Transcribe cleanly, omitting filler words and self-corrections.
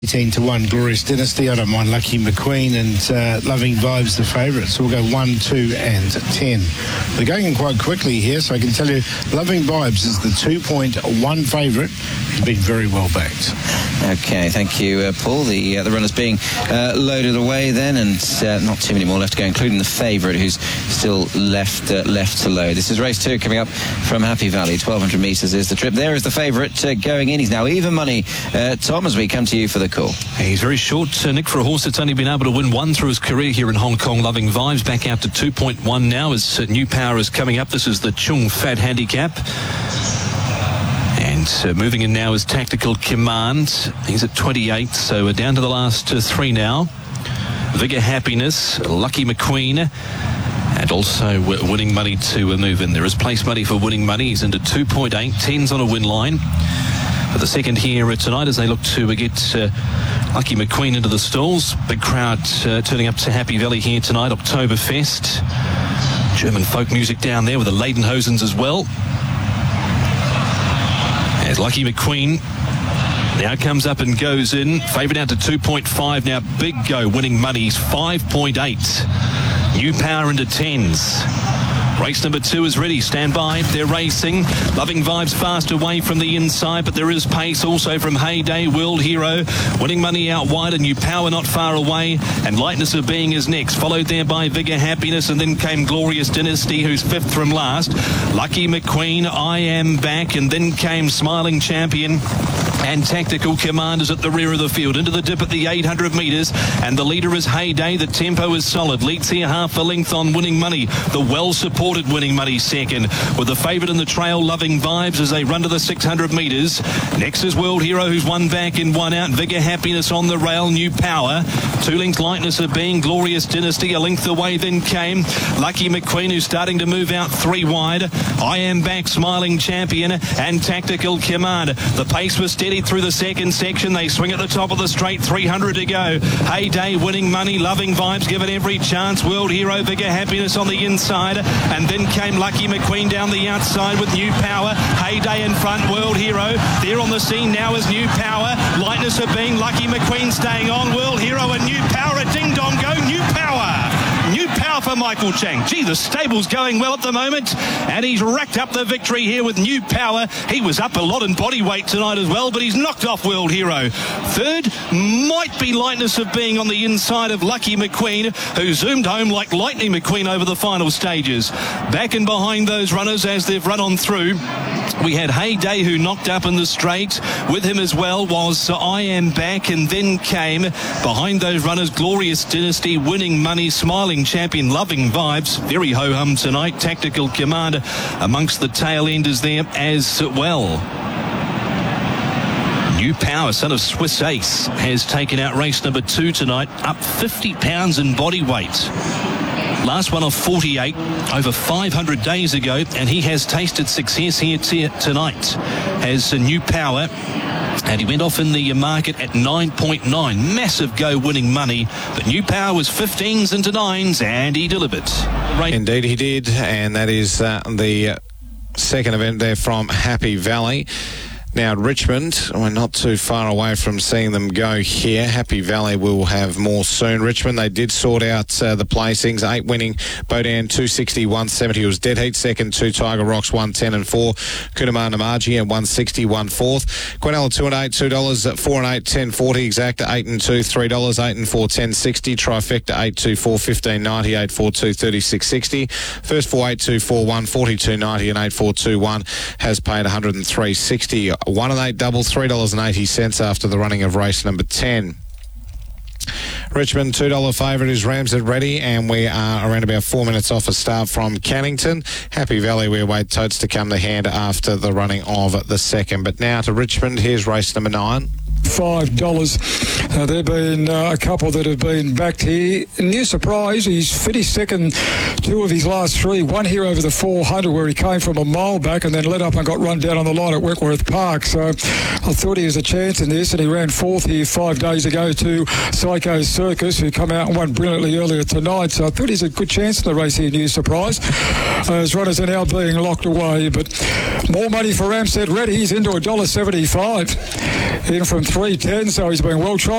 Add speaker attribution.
Speaker 1: 18-1, Glorious Dynasty. I don't mind Lucky McQueen and Loving Vibes, the favourite. So we'll go 1, 2 and 10. They're going in quite quickly here, so I can tell you Loving Vibes is the 2.1 favourite. He's been very well backed.
Speaker 2: Okay, thank you, Paul. The runners being loaded away then, and not too many more left to go, including the favourite, who's still left to load. This is race 2 coming up from Happy Valley. 1,200 metres is the trip. There is the favourite going in. He's now even money. Tom, as we come to you for the call.
Speaker 3: He's very short, Nick, for a horse that's only been able to win one through his career here in Hong Kong. Loving Vibes back out to 2.1 now as New Power is coming up. This is the Chung Fat Handicap. And moving in now is Tactical Command. He's at 28, so we're down to the last 3 now. Vigor Happiness, Lucky McQueen, and also Winning Money to move in. There is place money for Winning Money. He's into 2.8, 10's on a win line. For the second here tonight as they look to get Lucky McQueen into the stalls. Big crowd turning up to Happy Valley here tonight, Oktoberfest. German folk music down there with the Lederhosens as well. As Lucky McQueen now comes up and goes in. Favourite out to 2.5 now. Big go, Winning Money's 5.8. New Power into 10s. Race number 2 is ready. Stand by. They're racing. Loving Vibes fast away from the inside, but there is pace also from Heyday, World Hero. Winning Money out wide, and New Power not far away. And Lightness of Being is next, followed there by Vigor Happiness, and then came Glorious Dynasty, who's 5th from last. Lucky McQueen, I Am Back, and then came Smiling Champion. And Tactical Command is at the rear of the field. Into the dip at the 800 metres. And the leader is Heyday. The tempo is solid. Leads here half a length on Winning Money. The well-supported Winning Money second. With the favourite in the trail, Loving Vibes, as they run to the 600 metres. Next is World Hero, who's one back and one out. Vigor Happiness on the rail. New Power. 2 lengths Lightness of Being. Glorious Dynasty. A length away then came Lucky McQueen, who's starting to move out 3 wide. I Am Back, Smiling Champion, and Tactical Command. The pace was steady through the second section. They swing at the top of the straight, 300 to go. Heyday, Winning Money, Loving Vibes given every chance. World Hero, Vigor Happiness on the inside, and then came Lucky McQueen down the outside with New Power. Heyday in front, World Hero there on the scene now is New Power. Lightness of Being, Lucky McQueen staying on. World Hero and New Power, a ding dong go. New Power. New Power for Michael Chang. Gee, the stable's going well at the moment, and he's racked up the victory here with New Power. He was up a lot in body weight tonight as well, but he's knocked off World Hero. Third might be Lightness of Being on the inside of Lucky McQueen, who zoomed home like Lightning McQueen over the final stages. Back and behind those runners as they've run on through, we had Heyday, who knocked up in the straight. With him as well was I Am Back, and then came behind those runners Glorious Dynasty, Winning Money, Smiling Champion, Loving Vibes. Very ho-hum tonight. Tactical Command amongst the tail enders there as well. New Power, son of Swiss Ace, has taken out race number 2 tonight, up 50 pounds in body weight. Last one of 48 over 500 days ago, and he has tasted success here tonight as a New Power. And he went off in the market at 9.9. Massive go, Winning Money. But New Power was 15s into 9s, and he delivered.
Speaker 4: Indeed he did, and that is the second event there from Happy Valley. Now, at Richmond, we're not too far away from seeing them go here. Happy Valley will have more soon. Richmond, they did sort out the placings. 8 winning, Bodan 260, 170 was Dead Heat. Second, 2 Tiger Rocks, 110 and 4. Kunamar Namaji at 160, 1/4. Quinella 2 and 8, $2. 4 and 8, 10.40. Exacta 8 and 2, $3. 8 and 4, 10.60. Trifecta 8, 2, 4, 15.90. 8, 4, 2, 36.60. First 4, 8, 2, 4, 1, 42.90, and 8, 4, 2, 1 has paid 103.60. 1 and 8 double, $3.80 after the running of race number 10. Richmond $2 favourite is Ramsden Ready, and we are around about 4 minutes off a start from Cannington. Happy Valley, we await totes to come to hand after the running of the second. But now to Richmond, here's race number 9.
Speaker 5: $5. There have been a couple that have been backed here. New surprise, he's finished second 2 of his last 3. One here over the 400 where he came from a mile back and then let up and got run down on the line at Wentworth Park. So I thought he was a chance in this, and he ran 4th here 5 days ago to Psycho Circus, who come out and won brilliantly earlier tonight. So I thought he's a good chance in the race here, New surprise. His runners are now being locked away, but more money for Ramsden Ready. He's into $1.75. In from 3.10, so he's been well tried.